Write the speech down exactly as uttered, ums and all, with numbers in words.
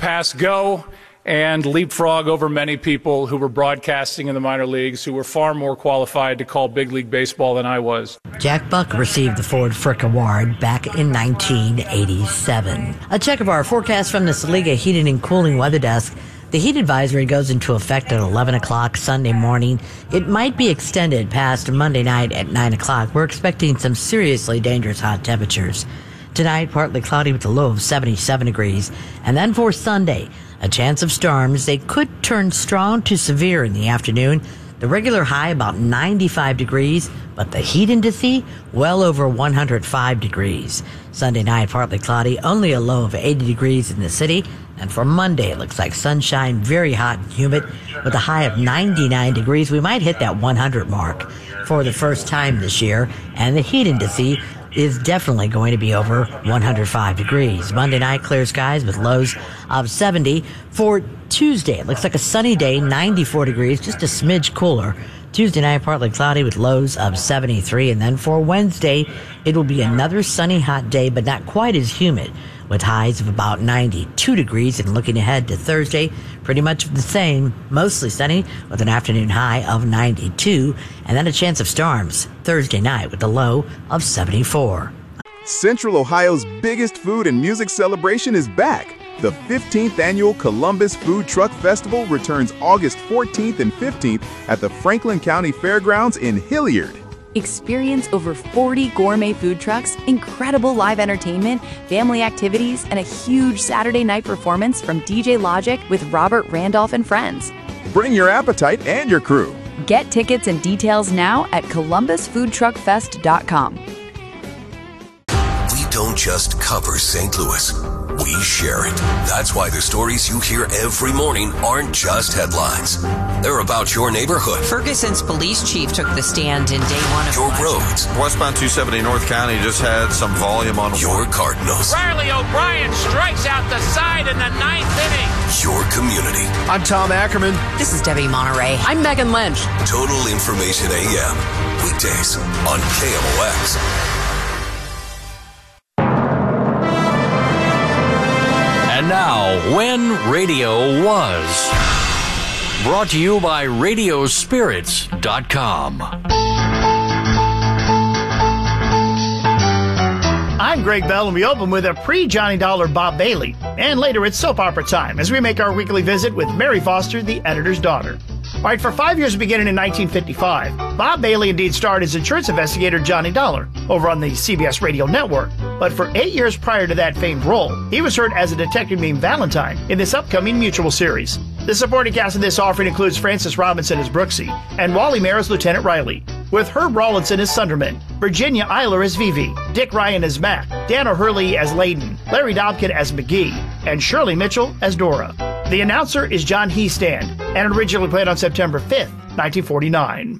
pass go and leapfrog over many people who were broadcasting in the minor leagues who were far more qualified to call big league baseball than I was. Jack Buck received the Ford Frick Award back in nineteen eighty-seven. A check of our forecast from the Saliga Heating and Cooling Weather Desk. The heat advisory goes into effect at eleven o'clock Sunday morning. It might be extended past Monday night at nine o'clock. We're expecting some seriously dangerous hot temperatures. Tonight, partly cloudy with a low of seventy-seven degrees. And then for Sunday, a chance of storms. They could turn strong to severe in the afternoon. The regular high about ninety-five degrees, but the heat indice well over one hundred five degrees. Sunday night, partly cloudy, only a low of eighty degrees in the city. And for Monday, it looks like sunshine, very hot and humid, with a high of ninety-nine degrees. We might hit that one hundred mark for the first time this year, and the heat indice is definitely going to be over one hundred five degrees. Monday night, clear skies with lows of seventy. For Tuesday, it looks like a sunny day, ninety-four degrees, just a smidge cooler. Tuesday night, partly cloudy with lows of seventy-three. And then for Wednesday, it will be another sunny, hot day, but not quite as humid, with highs of about ninety-two degrees. And looking ahead to Thursday, pretty much the same, mostly sunny with an afternoon high of ninety-two, and then a chance of storms Thursday night with a low of seventy-four. Central Ohio's biggest food and music celebration is back. The fifteenth Annual Columbus Food Truck Festival returns August fourteenth and fifteenth at the Franklin County Fairgrounds in Hilliard. Experience over forty gourmet food trucks, incredible live entertainment, family activities, and a huge Saturday night performance from D J Logic with Robert Randolph and friends. Bring your appetite and your crew. Get tickets and details now at columbus food truck fest dot com. We don't just cover Saint Louis. We share it. That's why the stories you hear every morning aren't just headlines. They're about your neighborhood. Ferguson's police chief took the stand in day one of your roads. Westbound two seventy North County just had some volume on your Cardinals. Riley O'Brien strikes out the side in the ninth inning. Your community. I'm Tom Ackerman. This is Debbie Monterey. I'm Megan Lynch. Total Information A M. Weekdays on K M O X. And now, When Radio Was. Brought to you by radio spirits dot com. I'm Greg Bell, and we open with a pre-Johnny Dollar Bob Bailey. And later it's soap opera time as we make our weekly visit with Mary Foster, the editor's daughter. All right, for five years beginning in nineteen fifty-five, Bob Bailey indeed starred as insurance investigator Johnny Dollar over on the C B S radio network. But for eight years prior to that famed role, he was heard as a detective named Valentine in this upcoming Mutual series. The supporting cast of this offering includes Francis Robinson as Brooksy and Wally Mayer as Lieutenant Riley, with Herb Rawlinson as Sunderman, Virginia Eiler as Vivi, Dick Ryan as Mac, Dan O'Hurley as Layden, Larry Dobkin as McGee, and Shirley Mitchell as Dora. The announcer is John Heastand, and originally played on September fifth, nineteen forty-nine.